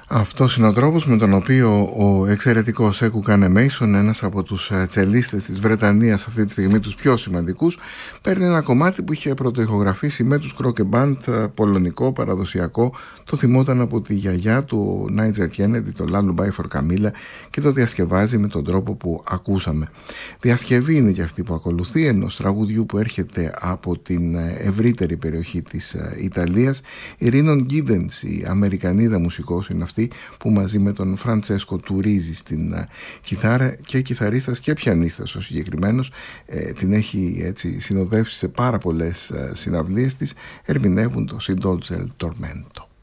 Αυτός είναι ο τρόπος με τον οποίο ο εξαιρετικός Έκου Κάνεμέισον, ένας από τους τσελίστες της Βρετανίας αυτή τη στιγμή, τους πιο σημαντικούς, παίρνει ένα κομμάτι που είχε πρωτοηχογραφήσει με τους Κρόκεμπαντ, πολωνικό, παραδοσιακό. Το θυμόταν από τη γιαγιά του Νάιτζελ Κέννεντι, το Lullaby for Camilla, και το διασκευάζει με τον τρόπο που ακούσαμε. Διασκευή είναι και αυτή που ακολουθεί, ενός τραγουδιού που έρχεται από την ευρύτερη περιοχή της Ιταλίας. Η Ρίνον Γκίντενς, η Αμερικανίδα μουσικός, είναι αυτή που μαζί με τον Φραντσέσκο Τουρίζη στην κιθάρα, και κιθαρίστας και πιανίστας ο συγκεκριμένος, την έχει έτσι συνοδεύσει σε πάρα πολλές συναυλίες της, ερμηνεύουν το Σιντόλτζελ Τορμέντο.